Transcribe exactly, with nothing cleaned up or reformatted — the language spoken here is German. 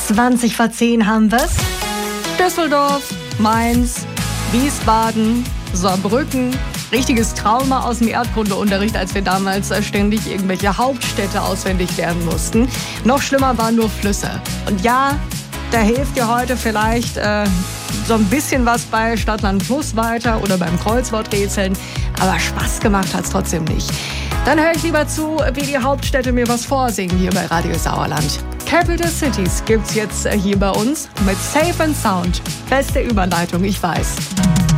zwanzig vor zehn haben wir's. Düsseldorf, Mainz, Wiesbaden, Saarbrücken. Richtiges Trauma aus dem Erdkundeunterricht, als wir damals ständig irgendwelche Hauptstädte auswendig lernen mussten. Noch schlimmer waren nur Flüsse. Und ja, da hilft dir heute vielleicht äh, so ein bisschen was bei Stadtland Fluss weiter oder beim Kreuzworträtseln. Aber Spaß gemacht hat's trotzdem nicht. Dann höre ich lieber zu, wie die Hauptstädte mir was vorsingen hier bei Radio Sauerland. Capital Cities gibt's jetzt hier bei uns mit Safe and Sound. Beste Überleitung, ich weiß.